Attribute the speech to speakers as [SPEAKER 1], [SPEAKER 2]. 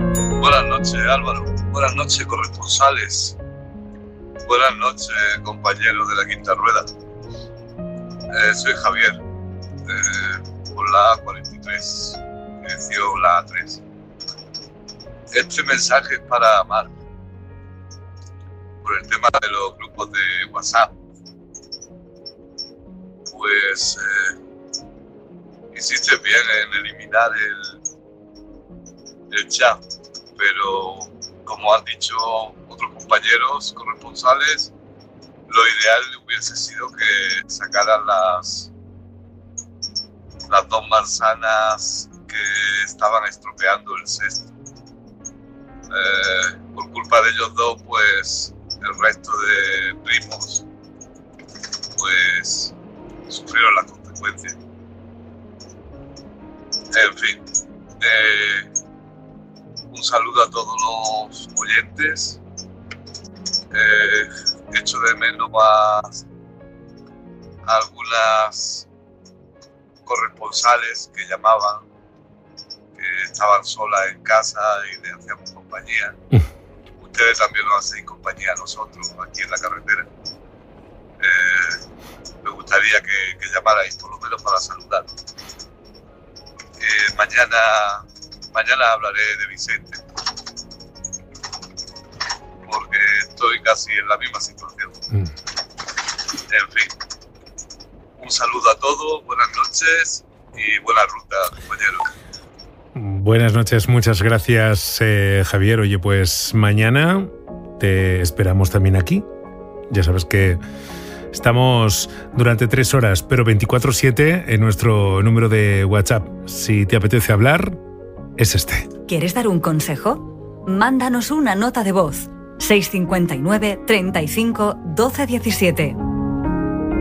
[SPEAKER 1] Buenas noches, Álvaro. Buenas noches, corresponsales. Buenas noches, compañeros de la Quinta Rueda. Soy Javier, por la A43, dirección la A3. Este mensaje es para Mar, por el tema de los grupos de WhatsApp. Pues insistes bien en eliminar el chat, pero como han dicho otros compañeros corresponsales, lo ideal hubiese sido que sacaran las dos manzanas que estaban estropeando el cesto. Por culpa de ellos dos, pues el resto de primos pues sufrieron las consecuencias. En fin, un saludo a todos los oyentes. Echo de menos a algunas corresponsales que llamaban, que estaban solas en casa y le hacíamos compañía. Ustedes también nos hacéis compañía a nosotros aquí en la carretera. Me gustaría que llamarais por lo menos para saludar. Mañana hablaré de Vicente, porque estoy casi en la misma situación. En fin, un saludo a todos, buenas noches y buena ruta, compañeros.
[SPEAKER 2] Buenas noches, muchas gracias, Javier. Oye, pues mañana te esperamos también aquí. Ya sabes que estamos durante 3 horas, pero 24/7 en nuestro número de WhatsApp. Si te apetece hablar, es este.
[SPEAKER 3] ¿Quieres dar un consejo? Mándanos una nota de voz. 659 35 12 17.